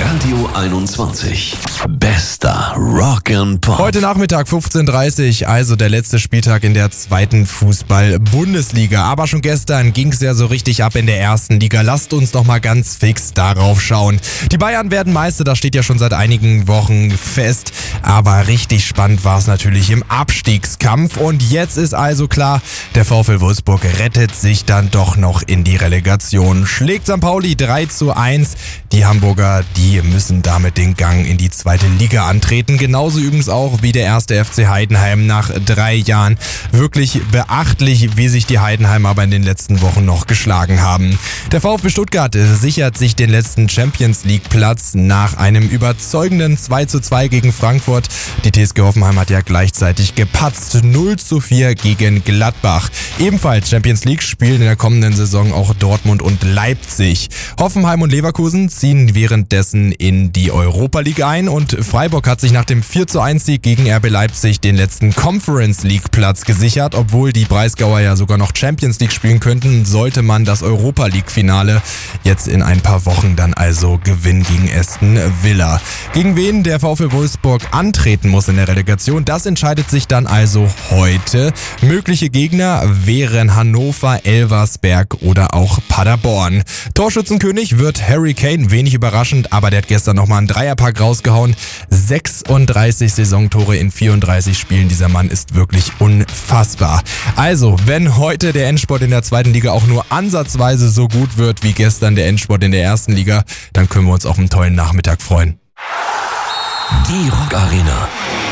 Radio 21. Bester Rock'n'Pop. Heute Nachmittag 15:30 Uhr, also der letzte Spieltag in der zweiten Fußball-Bundesliga. Aber schon gestern ging es ja so richtig ab in der ersten Liga. Lasst uns noch mal ganz fix darauf schauen. Die Bayern werden Meister, das steht ja schon seit einigen Wochen fest. Aber richtig spannend war es natürlich im Abstiegskampf. Und jetzt ist also klar, der VfL Wolfsburg rettet sich dann doch noch in die Relegation. Schlägt St. Pauli 3:1. Die Hamburger, die müssen damit den Gang in die zweite Liga antreten. Genauso übrigens auch wie der erste FC Heidenheim nach 3 Jahren. Wirklich beachtlich, wie sich die Heidenheimer aber in den letzten Wochen noch geschlagen haben. Der VfB Stuttgart sichert sich den letzten Champions-League-Platz nach einem überzeugenden 2:2 gegen Frankfurt. Die TSG Hoffenheim hat ja gleichzeitig gepatzt. 0:4 gegen Gladbach. Ebenfalls Champions League spielen in der kommenden Saison auch Dortmund und Leipzig. Hoffenheim und Leverkusen ziehen währenddessen in die Europa League ein und Freiburg hat sich nach dem 4:1-Sieg gegen RB Leipzig den letzten Conference League Platz gesichert. Obwohl die Breisgauer ja sogar noch Champions League spielen könnten, sollte man das Europa League Finale jetzt in ein paar Wochen dann also gewinnen gegen Aston Villa. Gegen wen der VfL Wolfsburg antreten muss in der Relegation, das entscheidet sich dann also heute. Mögliche Gegner wären Hannover, Elversberg oder auch Paderborn. Torschützenkönig wird Harry Kane, wenig überraschend, aber der hat gestern nochmal einen Dreierpack rausgehauen. 36 Saisontore in 34 Spielen. Dieser Mann ist wirklich unfassbar. Also, wenn heute der Endspurt in der zweiten Liga auch nur ansatzweise so gut wird wie gestern der Endspurt in der ersten Liga, dann können wir uns auf einen tollen Nachmittag freuen. Die Rock Arena.